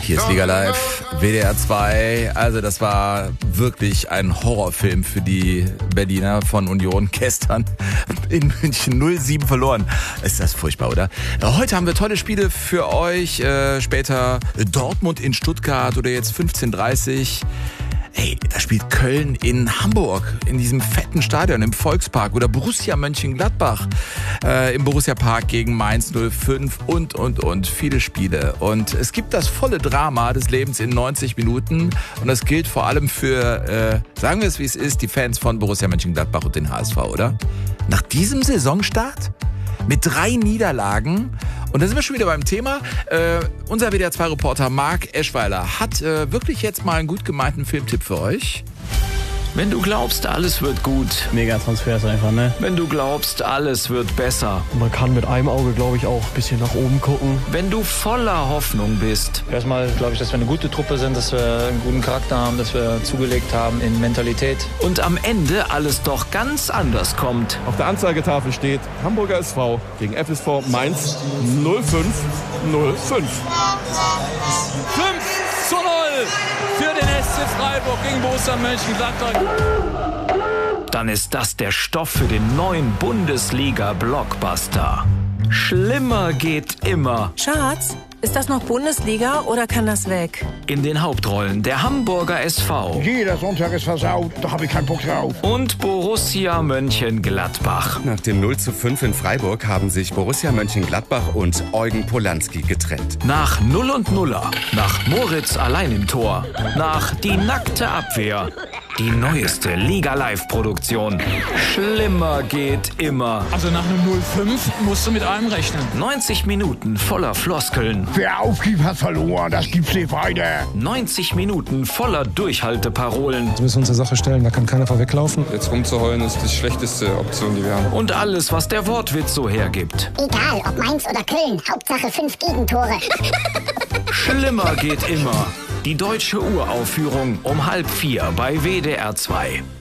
Hier ist Liga Live, WDR 2. Also das war wirklich ein Horrorfilm für die Berliner von Union gestern in München 0-7 verloren. Ist das furchtbar, oder? Heute haben wir tolle Spiele für euch. Später Dortmund in Stuttgart oder jetzt 15:30. Ey, da spielt Köln in Hamburg, in diesem fetten Stadion im Volkspark, oder Borussia Mönchengladbach im Borussia Park gegen Mainz 05 und viele Spiele. Und es gibt das volle Drama des Lebens in 90 Minuten und das gilt vor allem für, sagen wir es wie es ist, die Fans von Borussia Mönchengladbach und den HSV, oder? Nach diesem Saisonstart mit 3 Niederlagen. Und da sind wir schon wieder beim Thema. Unser WDR 2-Reporter Marc Eschweiler hat wirklich jetzt mal einen gut gemeinten Filmtipp für euch. Wenn du glaubst, alles wird gut. Mega Transfers einfach, ne? Wenn du glaubst, alles wird besser. Man kann mit einem Auge, glaube ich, auch ein bisschen nach oben gucken. Wenn du voller Hoffnung bist. Erstmal glaube ich, dass wir eine gute Truppe sind, dass wir einen guten Charakter haben, dass wir zugelegt haben in Mentalität. Und am Ende alles doch ganz anders kommt. Auf der Anzeigetafel steht Hamburger SV gegen FSV Mainz 05:05. 5:0 für den SC Freiburg gegen Borussia Mönchengladbach. Dann ist das der Stoff für den neuen Bundesliga-Blockbuster. Schlimmer geht immer. Schatz, ist das noch Bundesliga oder kann das weg? In den Hauptrollen der Hamburger SV. Jeder Sonntag ist versaut, da habe ich keinen Bock drauf. Und Borussia Mönchengladbach. Nach dem 0:5 in Freiburg haben sich Borussia Mönchengladbach und Eugen Polanski getrennt. Nach 0 und Nuller, nach Moritz allein im Tor, nach Die nackte Abwehr. Die neueste Liga-Live-Produktion. Schlimmer geht immer. Also nach einem 0:5 musst du mit allem rechnen. 90 Minuten voller Floskeln. Wer aufgibt, hat verloren, das gibt's nicht weiter. 90 Minuten voller Durchhalteparolen. Wir müssen uns der Sache stellen, da kann keiner vorweglaufen. Jetzt rumzuheulen ist die schlechteste Option, die wir haben. Und alles, was der Wortwitz so hergibt. Egal, ob Mainz oder Köln, Hauptsache 5 Gegentore. Schlimmer geht immer. Die deutsche Uraufführung um 3:30 bei WDR 2.